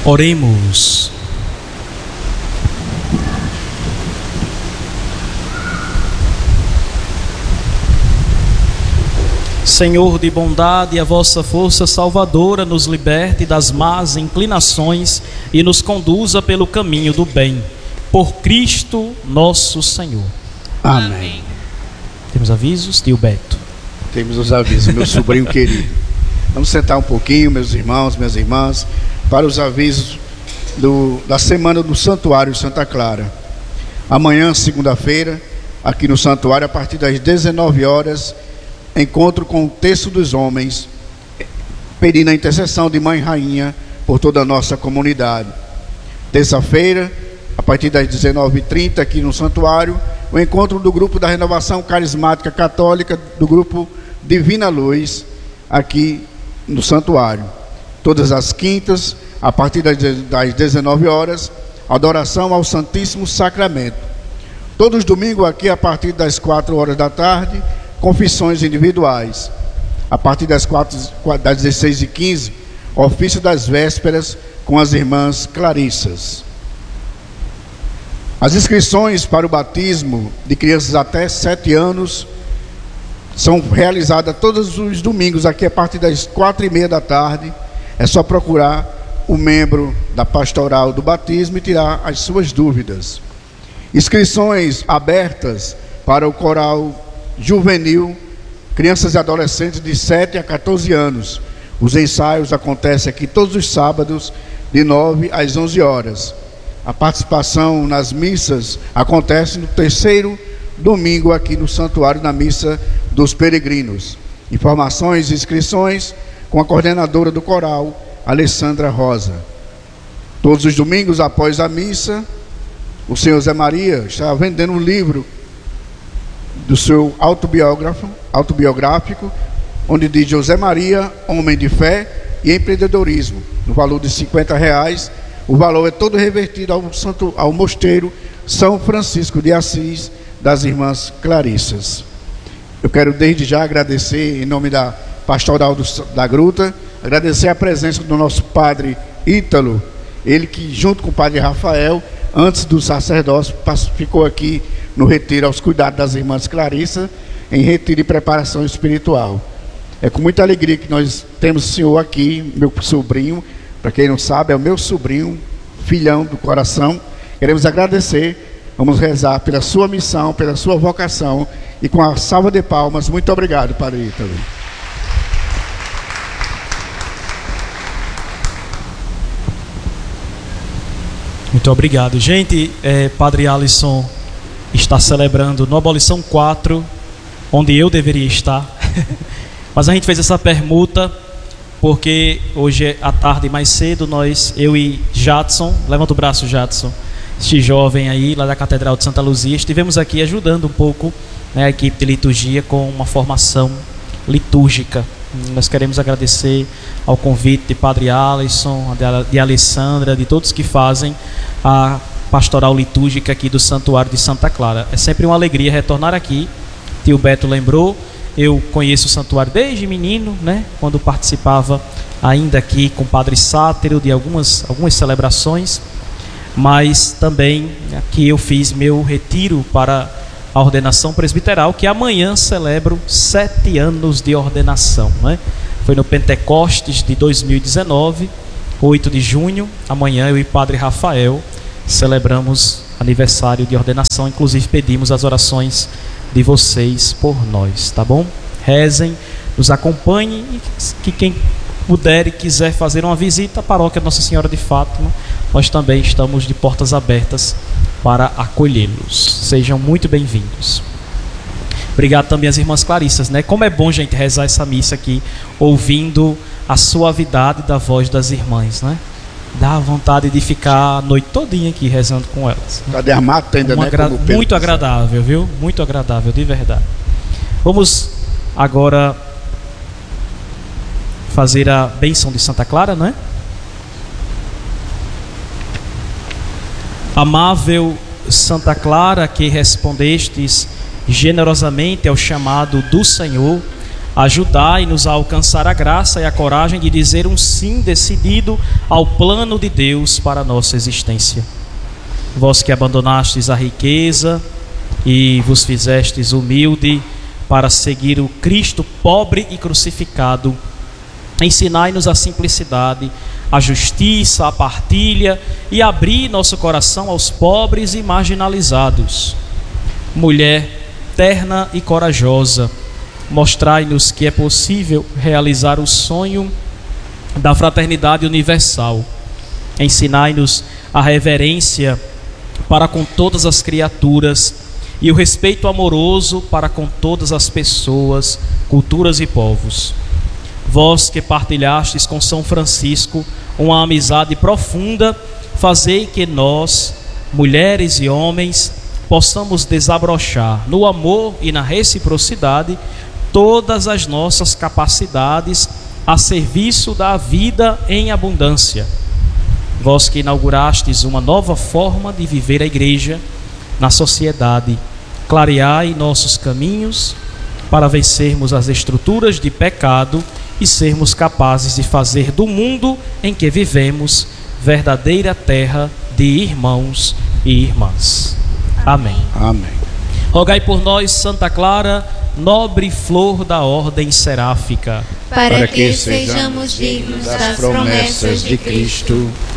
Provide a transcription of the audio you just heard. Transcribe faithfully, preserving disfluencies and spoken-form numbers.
Oremos. Senhor de bondade, a vossa força salvadora nos liberte das más inclinações e nos conduza pelo caminho do bem. Por Cristo nosso Senhor. Amém. Temos avisos, tio Beto? Temos os avisos, meu sobrinho querido. Vamos sentar um pouquinho, meus irmãos, minhas irmãs, para os avisos do, da semana do Santuário Santa Clara. Amanhã, segunda-feira, aqui no Santuário, a partir das dezenove horas, encontro com o Terço dos Homens, pedindo a intercessão de Mãe Rainha por toda a nossa comunidade. Terça-feira, a partir das dezenove e trinta, aqui no Santuário, o encontro do grupo da Renovação Carismática Católica, do grupo Divina Luz, aqui no Santuário. Todas as quintas, a partir das dezenove horas, adoração ao Santíssimo Sacramento. Todos os domingos aqui, a partir das quatro horas da tarde, confissões individuais. A partir das, quatro, das dezesseis e quinze, ofício das vésperas com as irmãs Clarissas. As inscrições para o batismo de crianças até sete anos são realizadas todos os domingos aqui a partir das quatro e meia da tarde. É só procurar o membro da pastoral do batismo e tirar as suas dúvidas. Inscrições abertas para o coral juvenil, crianças e adolescentes de sete a quatorze anos. Os ensaios acontecem aqui todos os sábados, de nove às onze horas. A participação nas missas acontece no terceiro domingo aqui no Santuário, na Missa dos Peregrinos. Informações e inscrições com a coordenadora do coral, Alessandra Rosa. Todos os domingos após a missa, o senhor Zé Maria está vendendo um livro do seu autobiógrafo, autobiográfico, onde diz José Maria, homem de fé e empreendedorismo, no valor de cinquenta reais. O valor é todo revertido ao, santo, ao mosteiro São Francisco de Assis, das irmãs Clarissas. Eu quero desde já agradecer, em nome da Pastoral do, da Gruta, agradecer a presença do nosso padre Ítalo, ele que junto com o padre Rafael, antes do sacerdócio, ficou aqui no retiro aos cuidados das irmãs Clarissa, em retiro e preparação espiritual. É com muita alegria que nós temos o senhor aqui, meu sobrinho, para quem não sabe, é o meu sobrinho, filhão do coração. Queremos agradecer, vamos rezar pela sua missão, pela sua vocação, e com a salva de palmas, muito obrigado, padre Ítalo. Muito obrigado. Gente, é, Padre Alisson está celebrando no Abolição quatro, onde eu deveria estar. Mas a gente fez essa permuta porque hoje à tarde, mais cedo, nós, eu e Jadson, levanta o braço, Jadson, este jovem aí, lá da Catedral de Santa Luzia, estivemos aqui ajudando um pouco, né, a equipe de liturgia com uma formação litúrgica. Nós queremos agradecer ao convite de Padre Alisson, de Alessandra, de todos que fazem a pastoral litúrgica aqui do Santuário de Santa Clara. É sempre uma alegria retornar aqui. Tio Beto lembrou, eu conheço o santuário desde menino, né? Quando participava ainda aqui com o Padre Sátiro de algumas, algumas celebrações, mas também aqui eu fiz meu retiro para a ordenação presbiteral, que amanhã celebro sete anos de ordenação, né? Foi no Pentecostes de dois mil e dezenove, oito de junho. Amanhã eu e Padre Rafael celebramos aniversário de ordenação. Inclusive pedimos as orações de vocês por nós, tá bom? Rezem, nos acompanhem, e que quem puder e quiser fazer uma visita à paróquia Nossa Senhora de Fátima, nós também estamos de portas abertas para acolhê-los. Sejam muito bem-vindos. Obrigado também às irmãs Clarissas, né? Como é bom, gente, rezar essa missa aqui, ouvindo a suavidade da voz das irmãs, né? Dá vontade de ficar a noite todinha aqui rezando com elas. Cadê a mata ainda, Uma né? agra... Muito agradável, viu? Muito agradável, de verdade. Vamos agora fazer a bênção de Santa Clara, né? Amável Santa Clara, que respondestes generosamente ao chamado do Senhor, Ajudai-nos a alcançar a graça e a coragem de dizer um sim decidido ao plano de Deus para a nossa existência. Vós que abandonastes a riqueza e vos fizestes humilde para seguir o Cristo pobre e crucificado, ensinai-nos a simplicidade, a justiça, a partilha e abri nosso coração aos pobres e marginalizados. Mulher terna e corajosa, mostrai-nos que é possível realizar o sonho da fraternidade universal. Ensinai-nos a reverência para com todas as criaturas e o respeito amoroso para com todas as pessoas, culturas e povos. Vós que partilhastes com São Francisco uma amizade profunda, fazei que nós, mulheres e homens, possamos desabrochar no amor e na reciprocidade todas as nossas capacidades a serviço da vida em abundância. Vós que inaugurastes uma nova forma de viver a Igreja na sociedade, clareai nossos caminhos para vencermos as estruturas de pecado e sermos capazes de fazer do mundo em que vivemos verdadeira terra de irmãos e irmãs. Amém. Amém. Rogai por nós, Santa Clara, nobre flor da ordem seráfica, para que sejamos dignos das promessas de Cristo.